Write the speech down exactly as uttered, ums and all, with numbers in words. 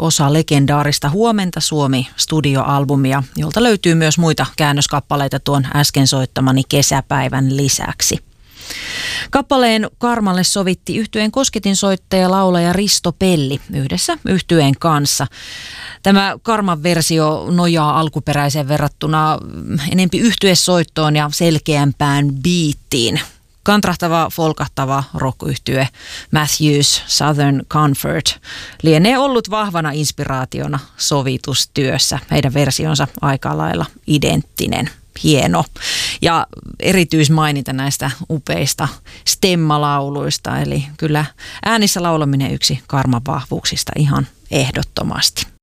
osa legendaarista Huomenta Suomi -studioalbumia, jolta löytyy myös muita käännöskappaleita tuon äsken soittamani Kesäpäivän lisäksi. Kappaleen Karmalle sovitti yhtyeen kosketinsoittaja laulaja Risto Pelli yhdessä yhtyeen kanssa. Tämä Karman versio nojaa alkuperäiseen verrattuna enempi yhtyesoittoon ja selkeämpään biittiin. Kantrahtava, folkahtava rock-yhtye Matthews Southern Comfort lienee ollut vahvana inspiraationa sovitustyössä. Heidän versionsa aika lailla identtinen. Hieno. Ja erityismaininta näistä upeista stemmalauluista, eli kyllä äänissä laulaminen yksi Karman vahvuuksista ihan ehdottomasti.